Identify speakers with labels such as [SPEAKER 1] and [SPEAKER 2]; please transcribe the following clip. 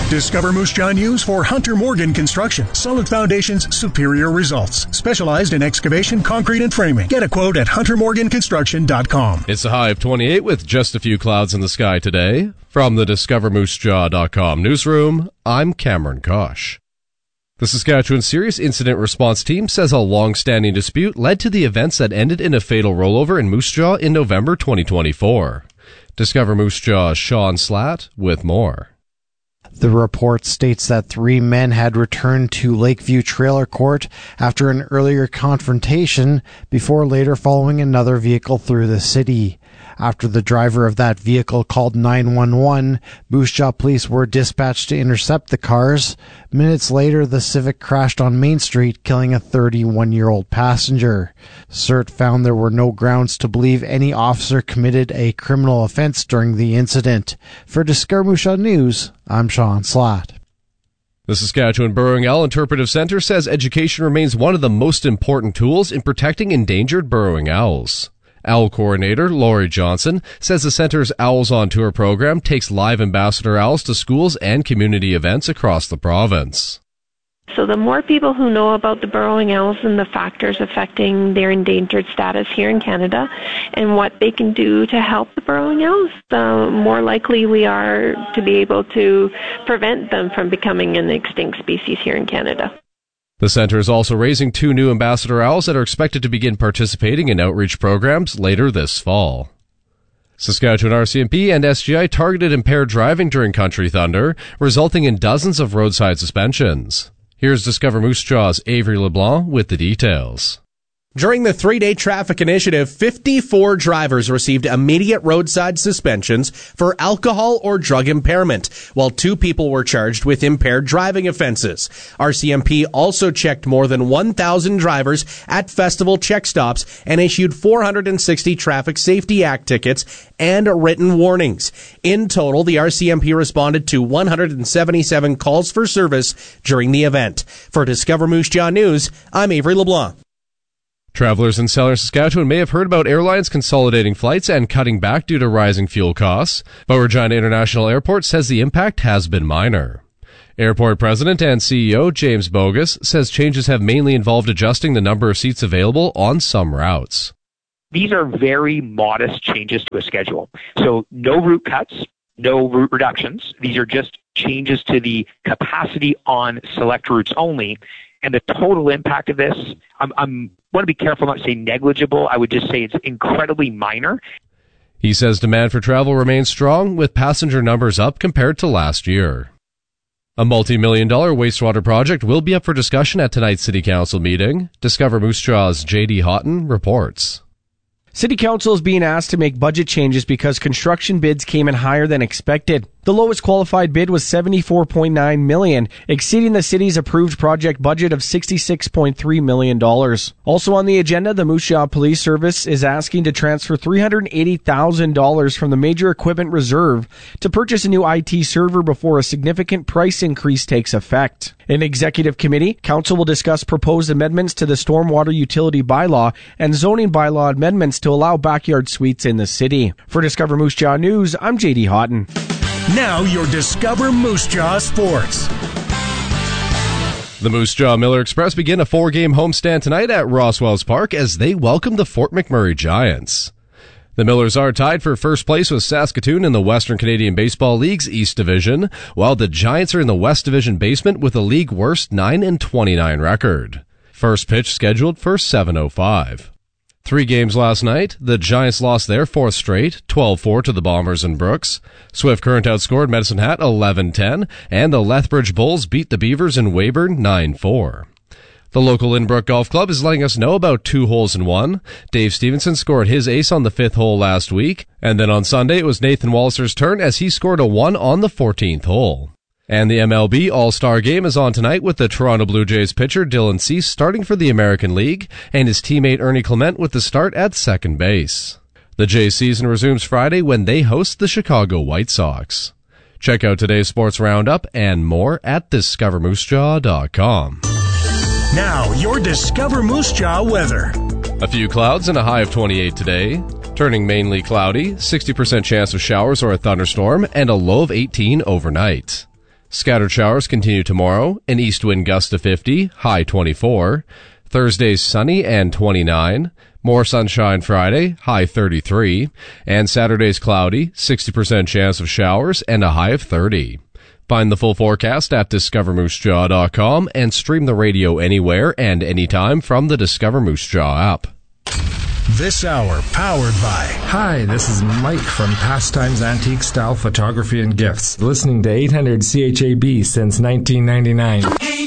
[SPEAKER 1] Discover Moose Jaw News for Hunter Morgan Construction. Solid foundations, superior results. Specialized in excavation, concrete, and framing. Get a quote at huntermorganconstruction.com.
[SPEAKER 2] It's a high of 28 with just a few clouds in the sky today. From the DiscoverMooseJaw.com newsroom, I'm Cameron Kosh. The Saskatchewan Serious Incident Response Team says a long-standing dispute led to the events that ended in a fatal rollover in Moose Jaw in November 2024. Discover Moose Jaw's Sean Slatt with more.
[SPEAKER 3] The report states that 3 men had returned to Lakeview Trailer Court after an earlier confrontation before later following another vehicle through the city. After the driver of that vehicle called 911, Moose Jaw police were dispatched to intercept the cars. Minutes later, the Civic crashed on Main Street, killing a 31-year-old passenger. CERT found there were no grounds to believe any officer committed a criminal offense during the incident. For Discover Moose Jaw News, I'm Sean Slatt.
[SPEAKER 2] The Saskatchewan Burrowing Owl Interpretive Centre says education remains one of the most important tools in protecting endangered burrowing owls. Owl coordinator Laurie Johnson says the center's Owls on Tour program takes live ambassador owls to schools and community events across the province.
[SPEAKER 4] So the more people who know about the burrowing owls and the factors affecting their endangered status here in Canada and what they can do to help the burrowing owls, the more likely we are to be able to prevent them from becoming an extinct species here in Canada.
[SPEAKER 2] The center is also raising 2 new ambassador owls that are expected to begin participating in outreach programs later this fall. Saskatchewan RCMP and SGI targeted impaired driving during Country Thunder, resulting in dozens of roadside suspensions. Here's Discover Moose Jaw's Avery LeBlanc with the details.
[SPEAKER 5] During the 3-day traffic initiative, 54 drivers received immediate roadside suspensions for alcohol or drug impairment, while 2 people were charged with impaired driving offenses. RCMP also checked more than 1,000 drivers at festival check stops and issued 460 Traffic Safety Act tickets and written warnings. In total, the RCMP responded to 177 calls for service during the event. For Discover Moose Jaw News, I'm Avery LeBlanc.
[SPEAKER 2] Travelers in Southern Saskatchewan may have heard about airlines consolidating flights and cutting back due to rising fuel costs, but Regina International Airport says the impact has been minor. Airport President and CEO James Bogus says changes have mainly involved adjusting the number of seats available on some routes.
[SPEAKER 6] These are very modest changes to a schedule. So no route cuts, no route reductions. These are just changes to the capacity on select routes only. And the total impact of this, I want to be careful not to say negligible. I would just say it's incredibly minor.
[SPEAKER 2] He says demand for travel remains strong, with passenger numbers up compared to last year. A multi-million-dollar wastewater project will be up for discussion at tonight's City Council meeting. Discover Moose Jaw's J.D. Houghton reports.
[SPEAKER 7] City Council is being asked to make budget changes because construction bids came in higher than expected. The lowest qualified bid was $74.9 million, exceeding the city's approved project budget of $66.3 million. Also on the agenda, the Moose Jaw Police Service is asking to transfer $380,000 from the Major Equipment Reserve to purchase a new IT server before a significant price increase takes effect. In Executive Committee, Council will discuss proposed amendments to the Stormwater Utility Bylaw and zoning bylaw amendments to allow backyard suites in the city. For Discover Moose Jaw News, I'm J.D. Houghton.
[SPEAKER 1] Now your Discover Moose Jaw Sports.
[SPEAKER 2] The Moose Jaw Miller Express begin a 4-game homestand tonight at Roswells Park as they welcome the Fort McMurray Giants. The Millers are tied for first place with Saskatoon in the Western Canadian Baseball League's East Division, while the Giants are in the West Division basement with a league worst 9-29 record. First pitch scheduled for 7:05. 3 games last night. The Giants lost their 4th straight, 12-4 to the Bombers in Brooks. Swift Current outscored Medicine Hat 11-10, and the Lethbridge Bulls beat the Beavers in Weyburn 9-4. The local Inbrook Golf Club is letting us know about 2 holes in 1. Dave Stevenson scored his ace on the 5th hole last week, and then on Sunday it was Nathan Walliser's turn as he scored a 1 on the 14th hole. And the MLB All-Star Game is on tonight with the Toronto Blue Jays pitcher Dylan Cease starting for the American League and his teammate Ernie Clement with the start at second base. The Jays season resumes Friday when they host the Chicago White Sox. Check out today's sports roundup and more at discovermoosejaw.com.
[SPEAKER 1] Now your Discover Moose Jaw weather.
[SPEAKER 2] A few clouds and a high of 28 today. Turning mainly cloudy, 60% chance of showers or a thunderstorm, and a low of 18 overnight. Scattered showers continue tomorrow. An east wind gust to 50, high 24. Thursday's sunny and 29. More sunshine Friday, high 33. And Saturday's cloudy, 60% chance of showers and a high of 30. Find the full forecast at discovermoosejaw.com and stream the radio anywhere and anytime from the Discover Moose Jaw app.
[SPEAKER 1] This hour powered by...
[SPEAKER 8] Hi, this is Mike from Pastimes Antique Style Photography and Gifts, listening to 800 CHAB since 1999.